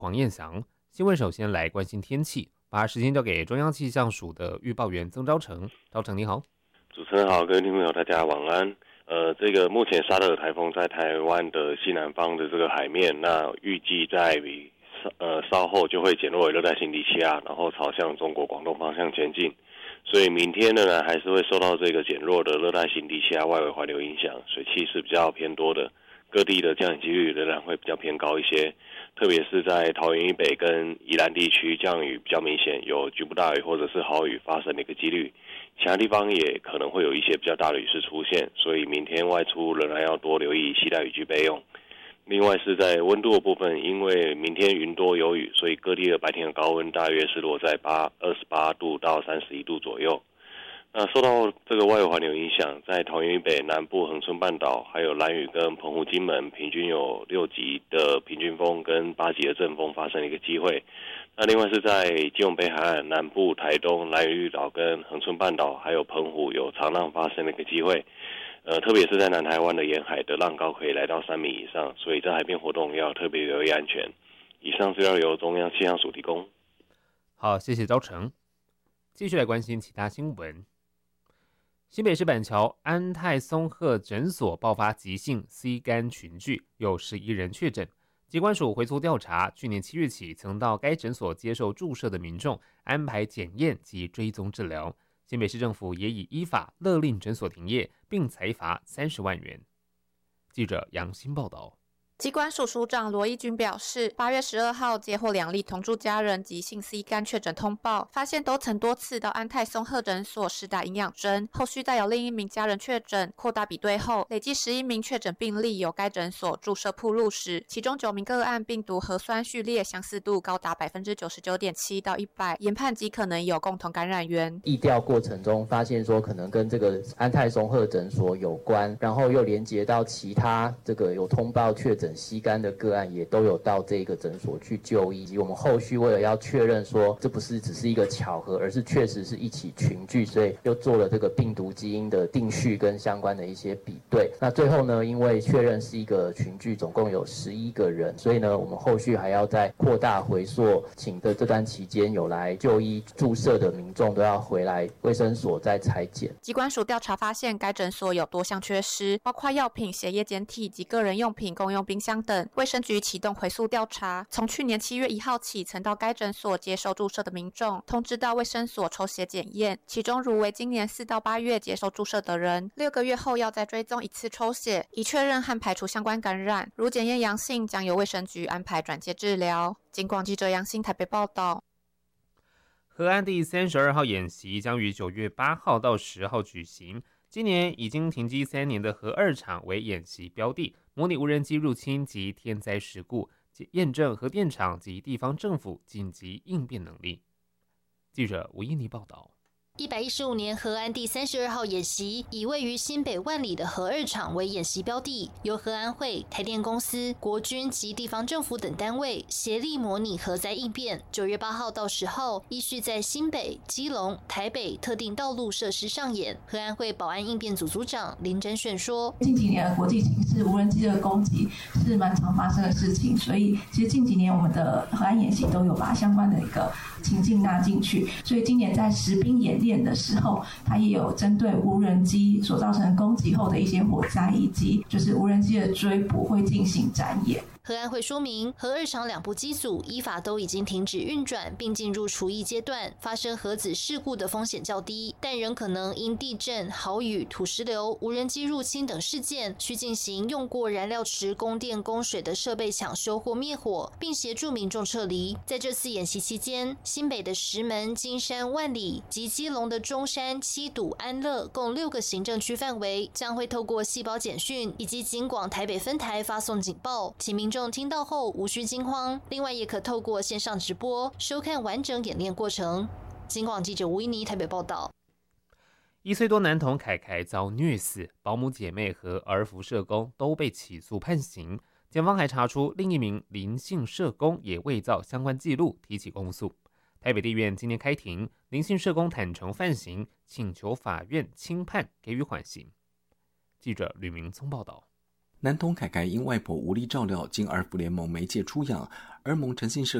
黄彦翔。新闻首先来关心天气，把时间交给中央气象署的预报员曾昭成。昭成你好。 主持人好，各位听众朋友大家晚安。这个目前沙特台风在台湾的西南方的这个海面，那预计在稍后就会减弱为热带性低气压，然后朝向中国广东方向前进。所以明天呢还是会受到这个减弱的热带性低气压外围环流影响，水汽是比较偏多的，各地的降雨几率仍然会比较偏高一些。特别是在桃园以北跟宜兰地区降雨比较明显，有局部大雨或者是豪雨发生的一个几率，其他地方也可能会有一些比较大的雨势出现，所以明天外出仍然要多留意携带雨具备用。另外是在温度的部分，因为明天云多有雨，所以各地的白天的高温大约是落在28度到31度左右。那受到这个外围环流影响，在桃园以北、南部恒春半岛，还有兰屿跟澎湖、金门，平均有6级的平均风跟8级的阵风发生的一个机会。那另外是在基隆北海岸、南部、台东、兰屿绿岛跟恒春半岛，还有澎湖有长浪发生的一个机会。特别是在南台湾的沿海的浪高可以来到3米以上，所以在海边活动要特别留意安全。以上资料由中央气象署提供。 好，谢谢昭成。继续来关心其他新闻。新北市板桥安泰松鹤诊所爆发急性 C 肝群聚，有11人确诊。疾管署回溯调查，去年7月起曾到该诊所接受注射的民众安排检验及追踪治疗。新北市政府也已依法勒令诊所停业，并裁罚30万元。记者杨欣报道。 疾管署署长罗一军表示，8月12号接获2例同住家人急性 C 肝确诊通报，发现都曾多次到安泰松鹤诊所施打营养针，后续再有另一名家人确诊，扩大比对后，累计11名确诊病例由该诊所注射暴露时，其中9名个案病毒核酸序列相似度高达 99.7% 到100%，研判极可能有共同感染源。 疫调过程中发现说可能跟这个安泰松鹤诊所有关，然后又连接到其他这个有通报确诊C肝的个案也都有到这个诊所去就医，以及我们后续为了要确认说这不是只是一个巧合，而是确实是一起群聚，所以又做了这个病毒基因的定序跟相关的一些比对。那最后呢，因为确认是一个群聚，总共有11个人，所以呢，我们后续还要再扩大回溯，请的这段期间有来就医注射的民众都要回来卫生所再采检。 疾管署调查发现，该诊所有多项缺失，包括药品、血液检体及个人用品、公用冰箱等。卫生局启动回溯调查，从去年7月1号起，曾到该诊所接受注射的民众，通知到卫生所抽血检验，其中如为今年4到8月接受注射的人，6个月后要再追踪1次抽血，以确认和排除相关感染。如检验阳性，将由卫生局安排转介治疗。警广记者杨欣台北报道。 河岸第32号演习将于9月8号到10号举行。今年已经停机3年的核2厂为演习标的，模拟无人机入侵及天灾事故，验证核电厂及地方政府紧急应变能力。记者吴依妮报道。 115年河安第32号演习以位于新北万里的核2厂为演习标的，由核安会、台电公司、国军及地方政府等单位协力模拟核灾应变。9月8号到10号，依序在新北、基隆、台北特定道路设施上演。核安会保安应变组组长林真炫说：“ 近几年的国际形势，无人机的攻击是蛮常发生的事情，所以其实近几年我们的核安演习都有把相关的一个情境纳进去，所以今年在实兵演练的时候，它也有针对无人机所造成攻击后的一些火灾以及就是无人机的追捕会进行展演。 核安会说明，核2厂2部机组依法都已经停止运转，并进入除役阶段，发生核子事故的风险较低，但仍可能因地震、豪雨、土石流、无人机入侵等事件，需进行用过燃料池供电供水的设备抢修或灭火，并协助民众撤离。在这次演习期间，新北的石门、金山、万里及基隆的中山、七堵、安乐共6个行政区范围，将会透过细胞简讯以及警广台北分台发送警报，请民众听到后无需惊慌。另外也可透过线上直播收看完整演练过程。警广记者吴依妮台北报道。 1岁多男童凯凯遭虐死，保姆姐妹和儿福社工都被起诉判刑。检方还查出另一名林姓社工也伪造相关记录，提起公诉。台北地院今天开庭，林姓社工坦承犯行，请求法院轻判，给予缓刑。记者吕明聪报道。 男童凯凯因外婆无力照料，经儿福联盟媒介出养，儿盟诚信社